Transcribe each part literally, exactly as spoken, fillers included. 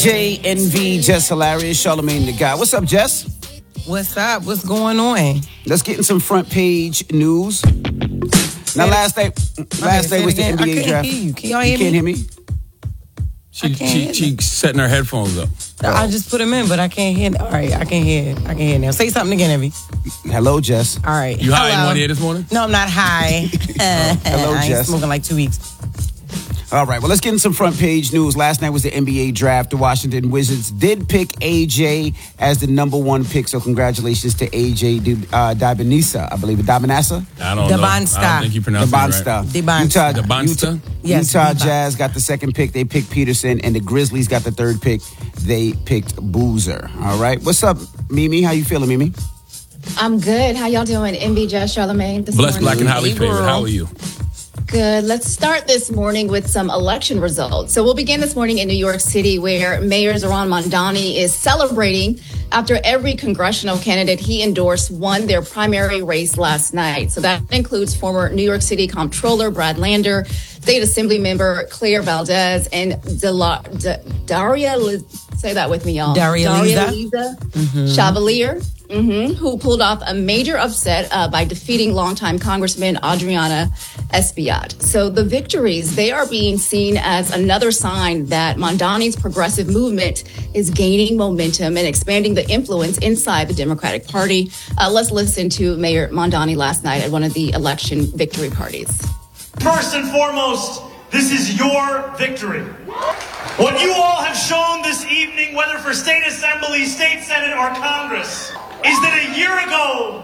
J, N V, Jess Hilarious, Charlamagne the Guy. What's up, Jess? What's up? What's going on? Let's get in some front page news. Now, last day, last day was the N B A I can't draft. Hear you. Can y'all hear you can't me? hear me? She she she setting her headphones up. I just put them in, but I can't hear. All right, I can hear. I can hear now. Say something again, Evie. Hello, Jess. All right. You high in Hello. one ear this morning? No, I'm not high. Oh, hello, I ain't Jess. smoking like two weeks. All right, well, let's get in some front page news. Last night was the N B A draft. The Washington Wizards did pick A J as the number one pick, so congratulations to A J uh, Dibanisa, I believe. Dibanasa? I don't Debansta. know. I don't think you pronounced it right. Debansta. Utah, Debansta? Utah, Yes, Utah Debansta. Jazz got the second pick. They picked Peterson, and the Grizzlies got the third pick. They picked Boozer. All right. What's up, Mimi? How you feeling, Mimi? I'm good. How y'all doing? N B, Jess, Charlamagne. This Blessed, morning? Black, and highly Hey, favored. girl. How are you? Good. Let's start this morning with some election results. So we'll begin this morning in New York City, where Mayor Zohran Mamdani is celebrating after every congressional candidate he endorsed won their primary race last night. So that includes former New York City Comptroller Brad Lander, State Assembly member Claire Valdez, and De La, De, Daria, say that with me, y'all. Daria Liza. Liza Chevalier. Mm-hmm, who pulled off a major upset uh, by defeating longtime Congressman Adriana Espaillat. So the victories, they are being seen as another sign that Mamdani's progressive movement is gaining momentum and expanding the influence inside the Democratic Party. Uh, let's listen to Mayor Mamdani last night at one of the election victory parties. First and foremost, this is your victory. What you all have shown this evening, whether for state assembly, state senate, or Congress, is that a year ago,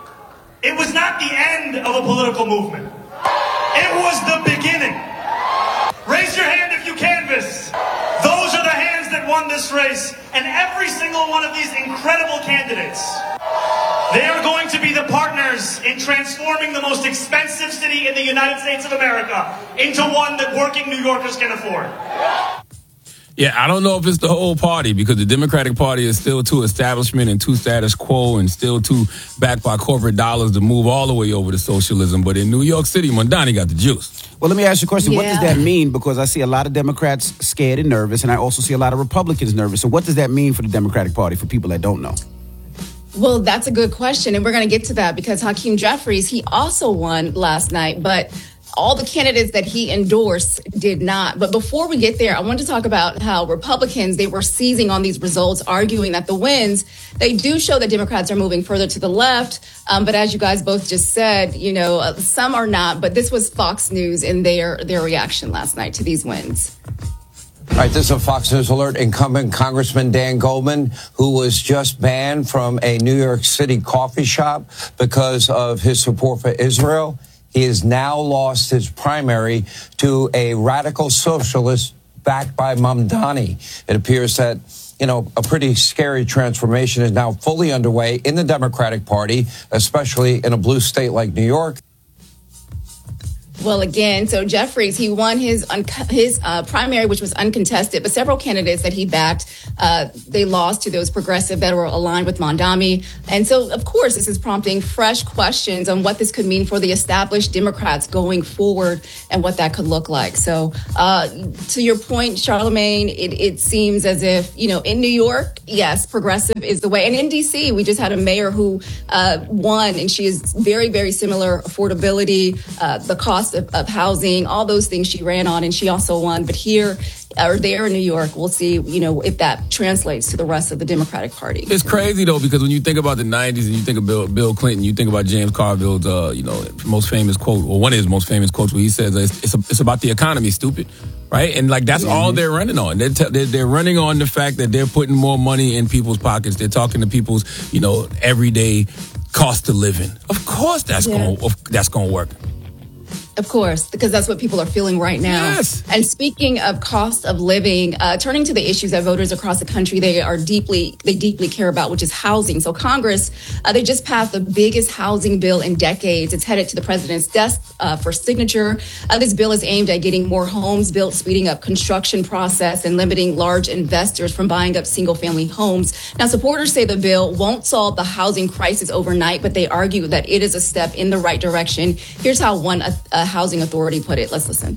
it was not the end of a political movement. It was the beginning. Raise your hand if you canvass. Those are the hands that won this race. And every single one of these incredible candidates, they are going to be the partners in transforming the most expensive city in the United States of America into one that working New Yorkers can afford. Yeah, I don't know if it's the whole party, because the Democratic Party is still too establishment and too status quo and still too backed by corporate dollars to move all the way over to socialism. But in New York City, Mamdani got the juice. Well, let me ask you a question. What Yeah. does that mean? Because I see a lot of Democrats scared and nervous, and I also see a lot of Republicans nervous. So what does that mean for the Democratic Party, for people that don't know? Well, that's a good question, and we're going to get to that because Hakeem Jeffries, he also won last night, but all the candidates that he endorsed did not. But before we get there, I want to talk about how Republicans, they were seizing on these results, arguing that the wins, they do show that Democrats are moving further to the left. Um, but as you guys both just said, you know, uh, some are not. But this was Fox News in their, their reaction last night to these wins. All right, this is a Fox News alert. Incumbent Congressman Dan Goldman, who was just banned from a New York City coffee shop because of his support for Israel. He has now lost his primary to a radical socialist backed by Mamdani. It appears that, you know, a pretty scary transformation is now fully underway in the Democratic Party, especially in a blue state like New York. Well, again, so Jeffries, he won his un- his uh, primary, which was uncontested, but several candidates that he backed, uh, they lost to those progressive that were aligned with Mamdani. And so, of course, this is prompting fresh questions on what this could mean for the established Democrats going forward and what that could look like. So uh, to your point, Charlamagne, it, it seems as if, you know, in New York, yes, progressive is the way. And in D C, we just had a mayor who uh, won, and she is very, very similar affordability, uh, the cost Of, of housing, all those things she ran on, and she also won. But here or there in New York, we'll see, you know, if that translates to the rest of the Democratic Party. It's crazy, though, because when you think about the nineties and you think of Bill, Bill Clinton, you think about James Carville's, uh, you know, most famous quote, or one of his most famous quotes, where he says, it's, it's, a, it's about the economy, stupid. Right? And, like, that's mm-hmm. all they're running on. They're, t- they're, they're running on the fact that they're putting more money in people's pockets. They're talking to people's, you know, everyday cost of living. Of course that's Yeah. going that's going to work. Of course, because that's what people are feeling right now. Yes. And speaking of cost of living, uh, turning to the issues that voters across the country, they are deeply, they deeply care about, which is housing. So Congress, uh, they just passed the biggest housing bill in decades. It's headed to the president's desk uh, for signature. Uh, this bill is aimed at getting more homes built, speeding up construction process, and limiting large investors from buying up single family homes. Now, supporters say the bill won't solve the housing crisis overnight, but they argue that it is a step in the right direction. Here's how one uh, housing authority put it. Let's listen.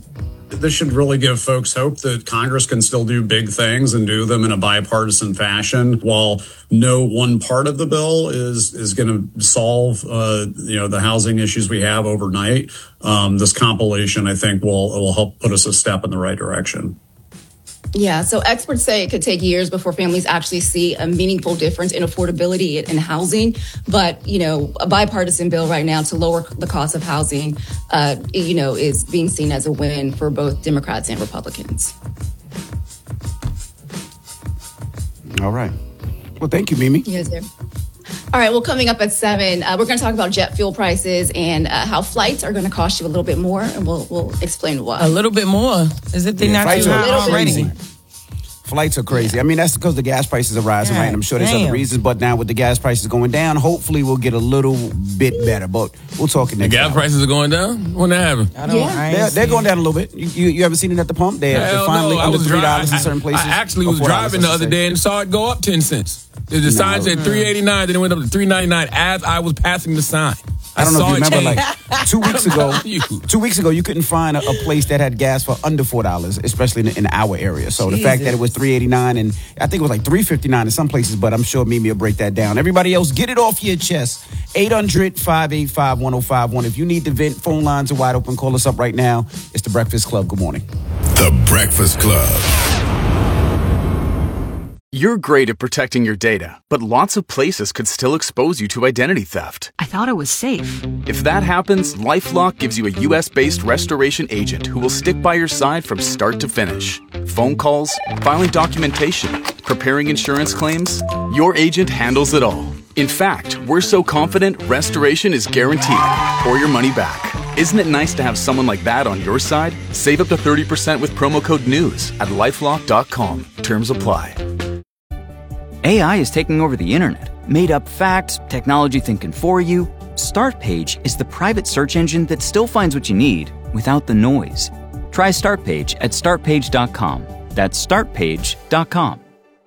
This should really give folks hope that Congress can still do big things and do them in a bipartisan fashion, while no one part of the bill is is going to solve uh, you know the housing issues we have overnight. Um, this compilation, I think, will will help put us a step in the right direction. Yeah, so experts say it could take years before families actually see a meaningful difference in affordability in housing. But, you know, a bipartisan bill right now to lower the cost of housing, uh, you know, is being seen as a win for both Democrats and Republicans. All right. Well, thank you, Mimi. Yes, sir. All right, well, coming up at seven, uh, we're going to talk about jet fuel prices and uh, how flights are going to cost you a little bit more, and we'll we'll explain why. A little bit more. Is it Yeah, not flights too are high already? crazy. Flights are crazy. I mean, that's because the gas prices are rising, God right? I'm sure there's damn. other reasons, but now with the gas prices going down, hopefully we'll get a little bit better. But we'll talk it The next gas hour. prices are going down? When that happened? I don't, Yeah. I ain't They're, they're see going it. down a little bit. You, you, you haven't seen it at the pump? They're, they're Hell finally no, I under was three dri- dollars in I- certain places. I actually Or was four dollars, driving the I should other say. day and saw it go up ten cents. The the sign said three eighty-nine, then it went up to three ninety-nine as I was passing the sign. I don't know saw if you it remember, change. like two weeks ago, telling you. two weeks ago, you couldn't find a, a place that had gas for under four dollars, especially in, in our area. So the fact that it was three eighty nine, and I think it was like three fifty nine in some places, but I'm sure Mimi will break that down. Everybody else, get it off your chest. eight hundred, five eight five, one oh five one. If you need to vent, phone lines are wide open. Call us up right now. It's the Breakfast Club. Good morning. The Breakfast Club. You're great at protecting your data, but lots of places could still expose you to identity theft. I thought it was safe. If that happens, LifeLock gives you a U S-based restoration agent who will stick by your side from start to finish. Phone calls, filing documentation, preparing insurance claims, your agent handles it all. In fact, we're so confident restoration is guaranteed or your money back. Isn't it nice to have someone like that on your side? Save up to thirty percent with promo code NEWS at lifelock dot com. Terms apply. A I is taking over the internet. Made up facts, technology thinking for you. Startpage is the private search engine that still finds what you need without the noise. Try Startpage at start page dot com. That's start page dot com.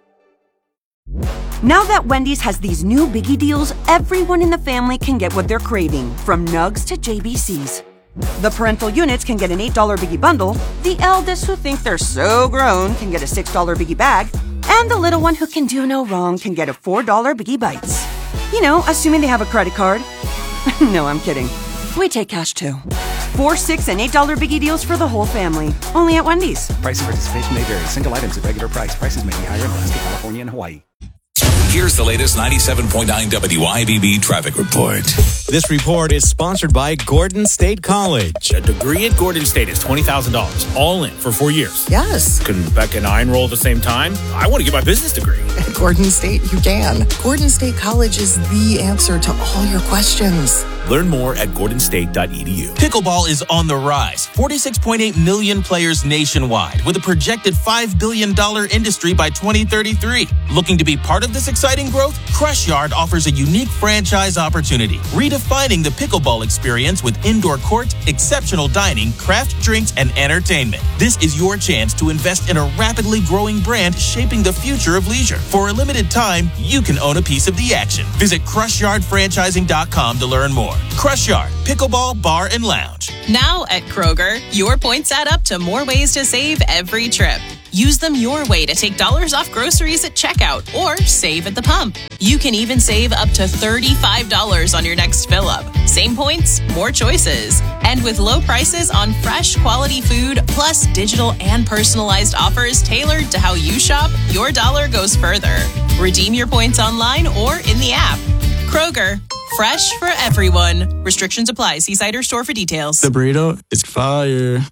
Now that Wendy's has these new biggie deals, everyone in the family can get what they're craving, from nugs to J B Cs. The parental units can get an eight dollar biggie bundle, the eldest who think they're so grown can get a six dollar biggie bag, and the little one who can do no wrong can get a four dollar biggie bites. You know, assuming they have a credit card. No, I'm kidding. We take cash too. Four, six, and eight dollar biggie deals for the whole family. Only at Wendy's. Price and participation may vary. Single items at regular price. Prices may be higher in Alaska, California, and Hawaii. Here's the latest ninety-seven point nine W I B B traffic report. This report is sponsored by Gordon State College. A degree at Gordon State is twenty thousand dollars, all in for four years. Yes. Can Becca and I enroll at the same time? I want to get my business degree. At Gordon State, you can. Gordon State College is the answer to all your questions. Learn more at gordon state dot e d u. Pickleball is on the rise. forty-six point eight million players nationwide, with a projected five billion dollars industry by twenty thirty-three. Looking to be part of this exciting growth? Crush Yard offers a unique franchise opportunity, redefining the pickleball experience with indoor court, exceptional dining, craft drinks, and entertainment. This is your chance to invest in a rapidly growing brand shaping the future of leisure. For a limited time, you can own a piece of the action. Visit crush yard franchising dot com to learn more. Crush Yard, Pickleball Bar and Lounge. Now at Kroger, your points add up to more ways to save every trip. Use them your way to take dollars off groceries at checkout or save at the pump. You can even save up to thirty-five dollars on your next fill up. Same points, more choices. And with low prices on fresh, quality food, plus digital and personalized offers tailored to how you shop, your dollar goes further. Redeem your points online or in the app. Kroger, fresh for everyone. Restrictions apply. See site or store for details. The burrito is fire.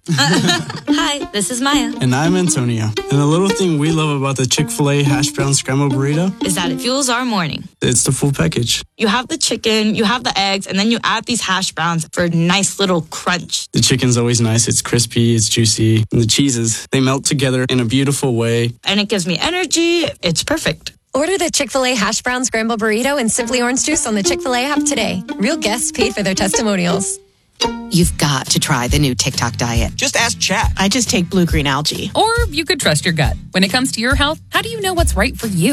Hi, this is Maya. And I'm Antonio. And the little thing we love about the Chick-fil-A hash brown scrambled burrito Is that it fuels our morning. It's the full package. You have the chicken, you have the eggs, and then you add these hash browns for a nice little crunch. The chicken's always nice. It's crispy, it's juicy. And the cheeses, they melt together in a beautiful way. And it gives me energy. It's perfect. Order the Chick-fil-A Hash Brown Scramble Burrito and Simply Orange Juice on the Chick-fil-A app today. Real guests paid for their testimonials. You've got to try the new TikTok diet. Just ask Chat. I just take blue-green algae. Or you could trust your gut. When it comes to your health, how do you know what's right for you?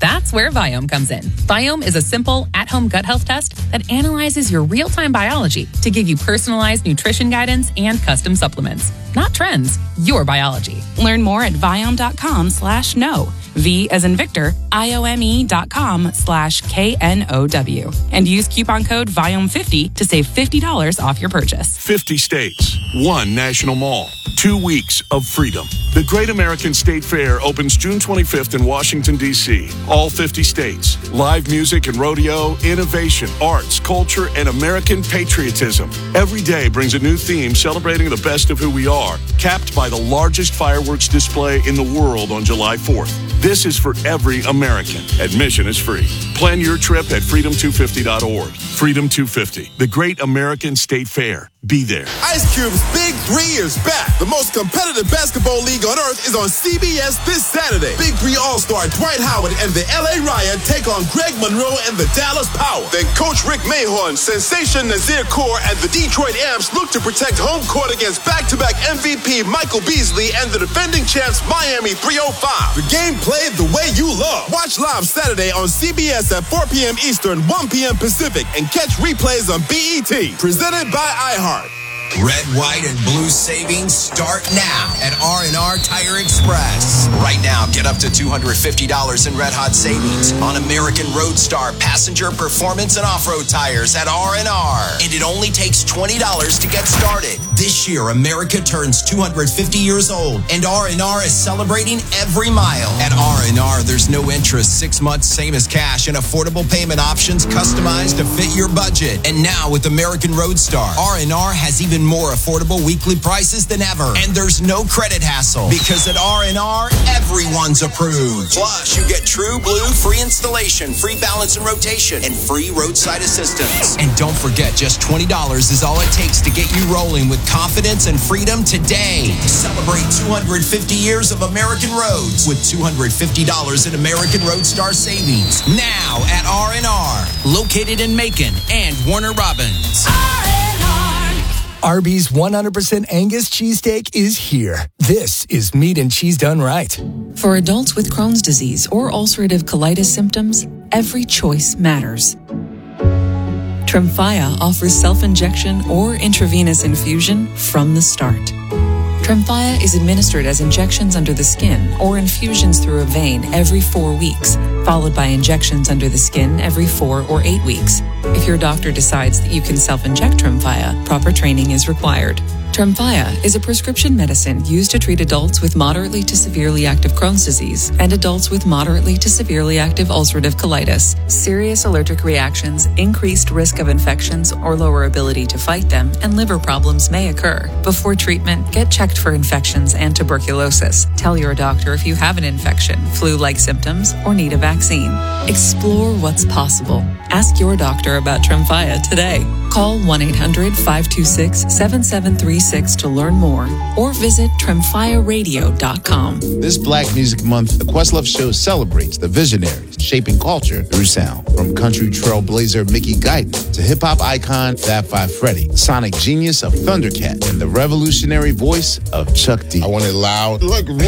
That's where Viome comes in. Viome is a simple, at-home gut health test that analyzes your real-time biology to give you personalized nutrition guidance and custom supplements. Not trends, your biology. Learn more at Viome.com slash no. V as in Victor, I-O-M-E dot com slash K N O W. And use coupon code Viome fifty to save fifty dollars off your purchase. fifty states, one national mall, two weeks of freedom. The Great American State Fair opens June twenty-fifth in Washington, D C All fifty states. Live music and rodeo, innovation, arts, culture, and American patriotism. Every day brings a new theme celebrating the best of who we are, capped by the largest fireworks display in the world on July fourth. This is for every American. Admission is free. Plan your trip at freedom two fifty dot org. Freedom two fifty, the Great American State Fair. Be there. Ice Cube's Big Three is back. The most competitive basketball league on earth is on C B S this Saturday. Big Three All-Star Dwight Howard and the L A Riot take on Greg Monroe and the Dallas Power. Then Coach Rick Mahorn, Sensation Nazir Kaur, and the Detroit Amps look to protect home court against back-to-back M V P Michael Beasley and the defending champs Miami three oh five. The game played the way you love. Watch live Saturday on C B S at four p.m. Eastern, one p.m. Pacific, and catch replays on B E T. Presented by iHeart. Red, white, and blue savings start now at R and R Tire Express. Right now, get up to two hundred fifty dollars in red hot savings on American Roadstar passenger performance and off-road tires at R and R. And it only takes twenty dollars to get started. This year, America turns two hundred fifty years old, and R and R is celebrating every mile. At R and R, there's no interest, six months, same as cash, and affordable payment options customized to fit your budget. And now with American Roadstar, R and R has even more affordable weekly prices than ever. And there's no credit hassle because at R and R, everyone's approved. Plus, you get True Blue free installation, free balance and rotation, and free roadside assistance. And don't forget, just twenty dollars is all it takes to get you rolling with confidence and freedom today. Celebrate two hundred fifty years of American roads with two hundred fifty dollars in American Roadstar savings. Now at R and R, located in Macon and Warner Robins. Arby's one hundred percent Angus cheesesteak is here. This is meat and cheese done right. For adults with Crohn's disease or ulcerative colitis symptoms, every choice matters. Tremfya offers self-injection or intravenous infusion from the start. Tremfya is administered as injections under the skin or infusions through a vein every four weeks, followed by injections under the skin every four or eight weeks. If your doctor decides that you can self-inject Tremfya, proper training is required. Tremfya is a prescription medicine used to treat adults with moderately to severely active Crohn's disease and adults with moderately to severely active ulcerative colitis. Serious allergic reactions, increased risk of infections or lower ability to fight them, and liver problems may occur. Before treatment, get checked for infections and tuberculosis. Tell your doctor if you have an infection, flu-like symptoms, or need a vaccine. Explore what's possible. Ask your doctor about Tremfya today. Call one eight hundred five two six seven seven three six to learn more or visit tremfya radio dot com. This Black Music Month, the Questlove Show celebrates the visionaries shaping culture through sound. From country trailblazer Mickey Guyton to hip-hop icon Fab Five Freddy, sonic genius of Thundercat, and the revolutionary voice of Chuck D. I want it loud. Look, so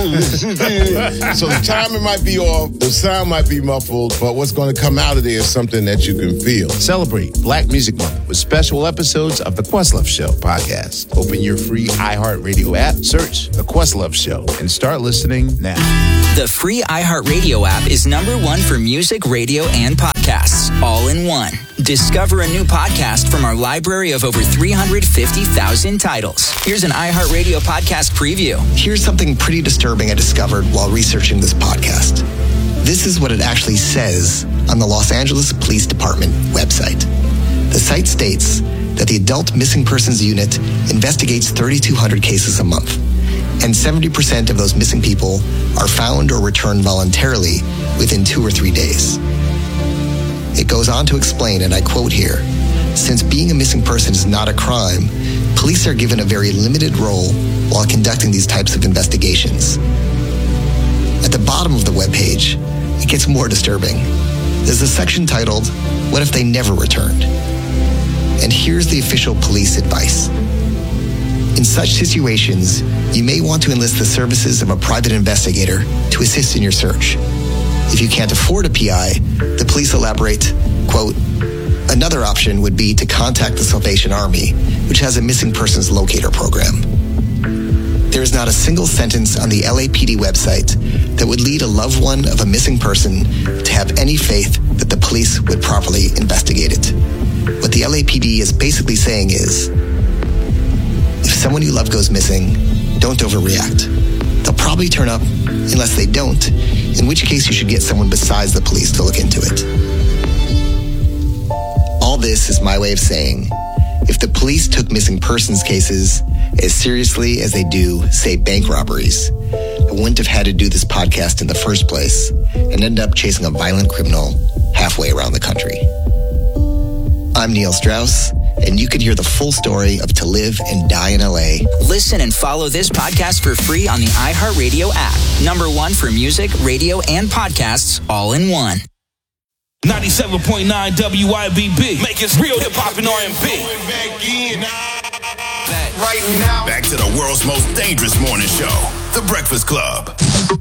the timing might be off, the sound might be muffled, but what's going to come out of there is something that you can feel. Celebrate Black Music Month with special episodes of The Questlove Show podcast. Open your free iHeartRadio app, search The Questlove Show, and start listening now. The free iHeartRadio app is number one for music, radio, and podcasts, all in one. Discover a new podcast from our library of over three hundred fifty thousand titles. Here's an iHeartRadio podcast preview. Here's something pretty disturbing I discovered while researching this podcast. This is what it actually says on the Los Angeles Police Department website. The site states that the Adult Missing Persons Unit investigates thirty-two hundred cases a month, and seventy percent of those missing people are found or returned voluntarily within two or three days. It goes on to explain, and I quote here, since being a missing person is not a crime, police are given a very limited role while conducting these types of investigations. At the bottom of the webpage, it gets more disturbing. There's a section titled, What If They Never Returned? And here's the official police advice. In such situations, you may want to enlist the services of a private investigator to assist in your search. If you can't afford a P I, the police elaborate, quote, another option would be to contact the Salvation Army, which has a missing persons locator program. There is not a single sentence on the L A P D website that would lead a loved one of a missing person to have any faith that the police would properly investigate it. What the L A P D is basically saying is, if someone you love goes missing, don't overreact. They'll probably turn up unless they don't, in which case you should get someone besides the police to look into it. All this is my way of saying, if the police took missing persons cases as seriously as they do, say, bank robberies, I wouldn't have had to do this podcast in the first place and end up chasing a violent criminal halfway around the country. I'm Neil Strauss, and you can hear the full story of To Live and Die in L A. Listen and follow this podcast for free on the iHeartRadio app. Number one for music, radio, and podcasts all in one. ninety-seven point nine W I B B, making real hip-hop and R and B. Right now, back to the world's most dangerous morning show, The Breakfast Club.